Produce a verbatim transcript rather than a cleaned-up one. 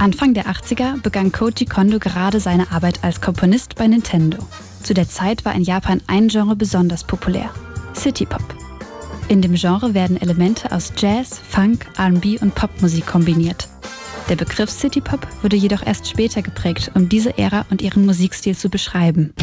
Anfang der achtziger begann Koji Kondo gerade seine Arbeit als Komponist bei Nintendo. Zu der Zeit war in Japan ein Genre besonders populär: City-Pop. In dem Genre werden Elemente aus Jazz, Funk, R und B und Popmusik kombiniert. Der Begriff City-Pop wurde jedoch erst später geprägt, um diese Ära und ihren Musikstil zu beschreiben.